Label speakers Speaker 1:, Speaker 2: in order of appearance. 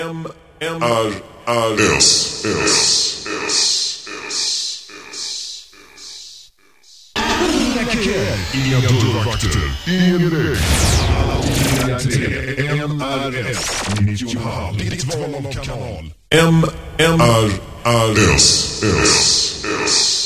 Speaker 1: Inga dörrvakter, ingen väg. Alla till MRS 90,5. Ditt val av kanal. MRS.